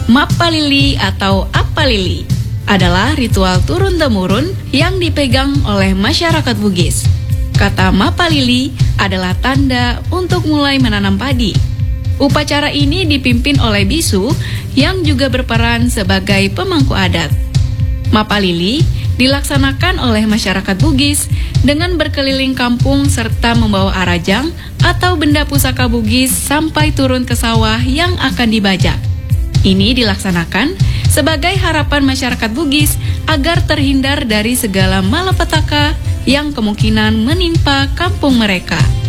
Mapalili atau Apalili adalah ritual turun-temurun yang dipegang oleh masyarakat Bugis. Kata Mapalili adalah tanda untuk mulai menanam padi. Upacara ini dipimpin oleh bisu yang juga berperan sebagai pemangku adat. Mapalili dilaksanakan oleh masyarakat Bugis dengan berkeliling kampung serta membawa arajang atau benda pusaka Bugis sampai turun ke sawah yang akan dibajak. Ini dilaksanakan sebagai harapan masyarakat Bugis agar terhindar dari segala malapetaka yang kemungkinan menimpa kampung mereka.